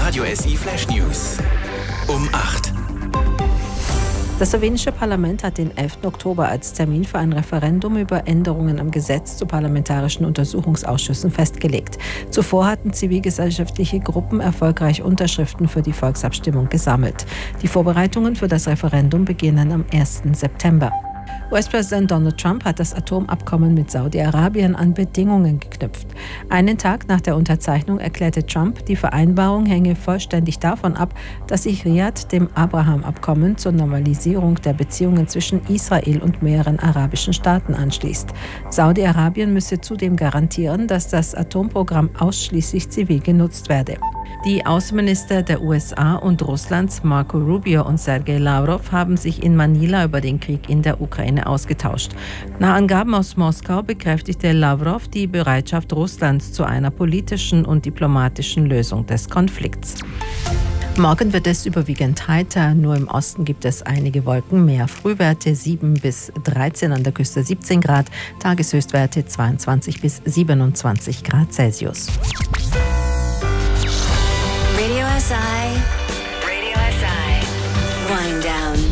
Radio SI Flash News. Um 8. Das slowenische Parlament hat den 11. Oktober als Termin für ein Referendum über Änderungen am Gesetz zu parlamentarischen Untersuchungsausschüssen festgelegt. Zuvor hatten zivilgesellschaftliche Gruppen erfolgreich Unterschriften für die Volksabstimmung gesammelt. Die Vorbereitungen für das Referendum beginnen am 1. September. US-Präsident Donald Trump hat das Atomabkommen mit Saudi-Arabien an Bedingungen geknüpft. Einen Tag nach der Unterzeichnung erklärte Trump, die Vereinbarung hänge vollständig davon ab, dass sich Riad dem Abraham-Abkommen zur Normalisierung der Beziehungen zwischen Israel und mehreren arabischen Staaten anschließt. Saudi-Arabien müsse zudem garantieren, dass das Atomprogramm ausschließlich zivil genutzt werde. Die Außenminister der USA und Russlands, Marco Rubio und Sergei Lavrov, haben sich in Manila über den Krieg in der Ukraine ausgetauscht. Nach Angaben aus Moskau bekräftigte Lavrov die Bereitschaft Russlands zu einer politischen und diplomatischen Lösung des Konflikts. Morgen wird es überwiegend heiter, nur im Osten gibt es einige Wolken mehr. Frühwerte 7 bis 13, an der Küste 17 Grad, Tageshöchstwerte 22 bis 27 Grad Celsius. Radio SI. Wind down.